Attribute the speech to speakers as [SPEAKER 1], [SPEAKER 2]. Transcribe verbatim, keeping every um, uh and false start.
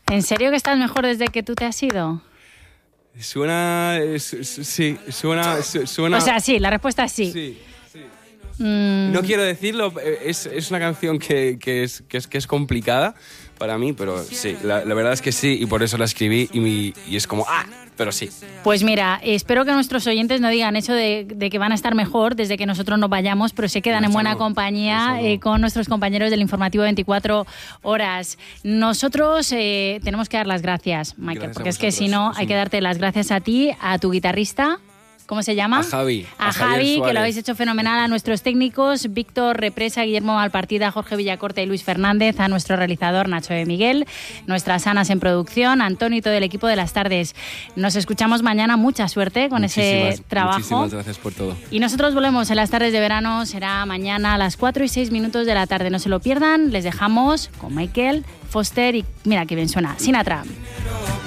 [SPEAKER 1] ¿En serio que estás mejor desde que tú te has ido?
[SPEAKER 2] Suena... Sí, suena... suena...
[SPEAKER 1] O sea, sí, la respuesta es sí.
[SPEAKER 2] Sí.
[SPEAKER 1] Mm.
[SPEAKER 2] No quiero decirlo, es, es una canción que, que, es, que, es, que es complicada para mí, pero sí, la, la verdad es que sí, y por eso la escribí y, mi, y es como, ah, pero sí.
[SPEAKER 1] Pues mira, espero que nuestros oyentes no digan eso de, de que van a estar mejor desde que nosotros nos vayamos, pero se quedan
[SPEAKER 2] No,
[SPEAKER 1] en buena
[SPEAKER 2] no,
[SPEAKER 1] compañía
[SPEAKER 2] no.
[SPEAKER 1] eh, con nuestros compañeros del Informativo veinticuatro horas. Nosotros eh, tenemos que dar las gracias, Michael,
[SPEAKER 2] Gracias
[SPEAKER 1] porque
[SPEAKER 2] a
[SPEAKER 1] es que si
[SPEAKER 2] vosotros.
[SPEAKER 1] no, hay que darte las gracias a ti, a tu guitarrista. ¿Cómo se llama?
[SPEAKER 2] A Javi.
[SPEAKER 1] A,
[SPEAKER 2] a
[SPEAKER 1] Javi,
[SPEAKER 2] Javier
[SPEAKER 1] que lo habéis hecho fenomenal. A nuestros técnicos, Víctor Represa, Guillermo Malpartida, Jorge Villacorta y Luis Fernández. A nuestro realizador, Nacho de Miguel. Nuestras Anas en producción. Antonio y todo el equipo de Las Tardes. Nos escuchamos mañana. Mucha suerte con
[SPEAKER 2] Muchísimas,
[SPEAKER 1] ese trabajo.
[SPEAKER 2] Muchísimas gracias por todo.
[SPEAKER 1] Y nosotros volvemos en Las Tardes de verano. Será mañana a las cuatro y seis minutos de la tarde. No se lo pierdan. Les dejamos con Michael Foster y mira que bien suena Sinatra.